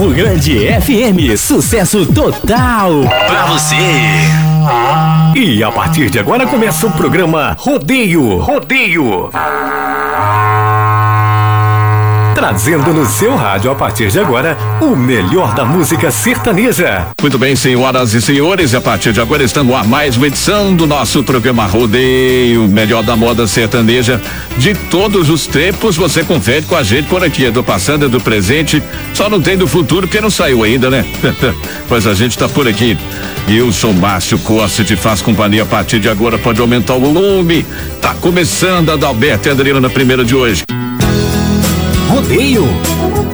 Campo Grande FM, sucesso total pra você. E a partir de agora começa o programa Rodeio. Trazendo no seu rádio a partir de agora o melhor da música sertaneja. Muito bem, senhoras e senhores, a partir de agora está no ar mais uma edição do nosso programa Rodeio, melhor da moda sertaneja de todos os tempos. Você confere com a gente por aqui, é do passado, é do presente, só não tem do futuro porque não saiu ainda, né? Pois a gente tá por aqui. Eu sou Márcio Costa e te faço companhia a partir de agora, pode aumentar o volume. Tá começando a Adalberto e Adriana na primeira de hoje. Rodeio.